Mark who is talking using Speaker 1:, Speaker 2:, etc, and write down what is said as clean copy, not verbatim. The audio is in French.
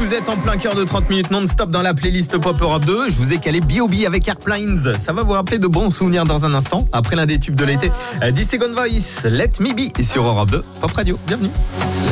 Speaker 1: Vous êtes en plein cœur de 30 minutes non-stop dans la playlist Pop Europe 2. Je vous ai calé B.O.B avec Airplanes. Ça va vous rappeler de bons souvenirs dans un instant. Après l'un des tubes de l'été, 10 Second Voice, Let Me Be sur Europe 2 Pop Radio. Bienvenue.